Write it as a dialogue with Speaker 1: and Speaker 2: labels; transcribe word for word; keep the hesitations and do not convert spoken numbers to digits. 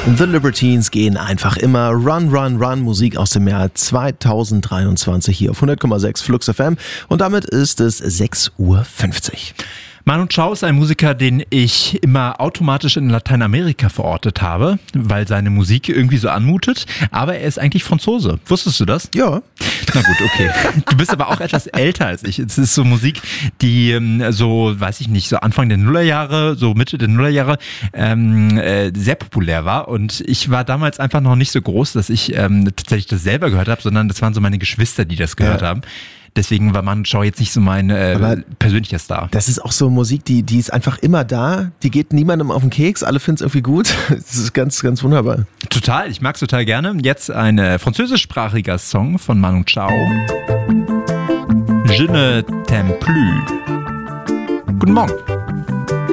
Speaker 1: The Libertines gehen einfach immer. Run, Run, Run. Musik aus dem Jahr zweitausenddreiundzwanzig hier auf hundert Komma sechs Flux F M. Und damit ist es sechs Uhr fünfzig.
Speaker 2: Manu Chao ist ein Musiker, den ich immer automatisch in Lateinamerika verortet habe, weil seine Musik irgendwie so anmutet. Aber er ist eigentlich Franzose. Wusstest du das?
Speaker 1: Ja.
Speaker 2: Na gut, okay. Du bist aber auch etwas älter als ich. Es ist so Musik, die so, weiß ich nicht, so Anfang der Nullerjahre, so Mitte der Nullerjahre ähm, äh, sehr populär war. Und ich war damals einfach noch nicht so groß, dass ich ähm, tatsächlich das selber gehört habe, sondern das waren so meine Geschwister, die das gehört ja. haben. Deswegen war Manu Chao jetzt nicht so mein äh, persönlicher Star.
Speaker 1: Das ist auch so Musik, die, die ist einfach immer da. Die geht niemandem auf den Keks. Alle finden es irgendwie gut. Das ist ganz, ganz wunderbar.
Speaker 2: Total, ich mag es total gerne. Jetzt ein äh, französischsprachiger Song von Manu Chao. Je ne t'aime plus. Guten Morgen.